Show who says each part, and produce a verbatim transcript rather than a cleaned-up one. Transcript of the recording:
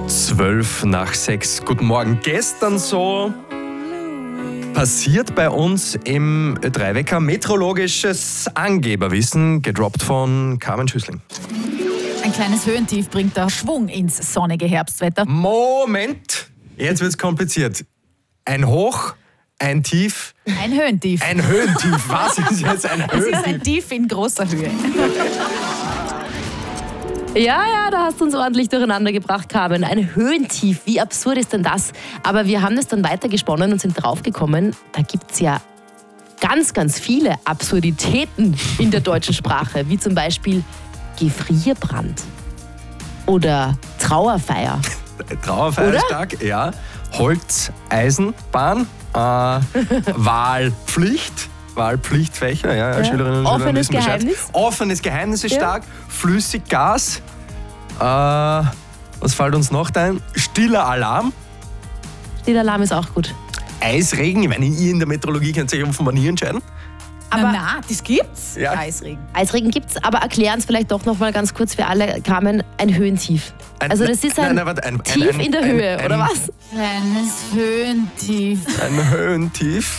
Speaker 1: Zwölf nach sechs. Guten Morgen. Gestern so passiert bei uns im Ö drei Wecker meteorologisches Angeberwissen, gedroppt von Carmen Schüssling.
Speaker 2: Ein kleines Höhentief bringt da Schwung ins sonnige Herbstwetter.
Speaker 1: Moment, jetzt wird's kompliziert. Ein Hoch, ein Tief,
Speaker 2: Ein Höhentief.
Speaker 1: ein Höhentief. Was ist jetzt ein
Speaker 2: Es ist
Speaker 1: Höhentief?
Speaker 2: ein Tief in großer Höhe.
Speaker 3: Ja, ja, da hast du uns ordentlich durcheinander gebracht, Carmen. Ein Höhentief, wie absurd ist denn das? Aber wir haben es dann weitergesponnen und sind draufgekommen, da gibt es ja ganz, ganz viele Absurditäten in der deutschen Sprache, wie zum Beispiel Gefrierbrand oder Trauerfeier.
Speaker 1: Trauerfeiertag, ja. Holzeisenbahn, äh, Wahlpflicht. Wahlpflichtfächer, ja, ja,
Speaker 3: Ja.
Speaker 1: Schülerinnen und Schüler
Speaker 3: Offenes
Speaker 1: wissen Bescheid.
Speaker 3: Geheimnis.
Speaker 1: Offenes Geheimnis ist
Speaker 3: Ja.
Speaker 1: stark. Flüssiggas. Äh, was fällt uns noch ein? Stiller Alarm.
Speaker 3: Der Alarm ist auch gut.
Speaker 1: Eisregen. Ich meine, ihr in der Meteorologie könnt sich auf Manier entscheiden.
Speaker 2: Aber
Speaker 3: Aber-
Speaker 2: na, na, das gibt's.
Speaker 1: Ja.
Speaker 2: Eisregen.
Speaker 3: Eisregen gibt's, aber erklären es vielleicht doch noch mal ganz kurz für alle, Carmen, ein Höhentief.
Speaker 1: Ein-
Speaker 3: Also das ist ein
Speaker 1: nein, nein, warte, ein- ein-
Speaker 3: Tief
Speaker 1: ein-
Speaker 3: in der
Speaker 1: ein-
Speaker 3: Höhe,
Speaker 1: ein-
Speaker 3: oder was?
Speaker 2: Kleines Höhentief.
Speaker 1: Ein Höhentief.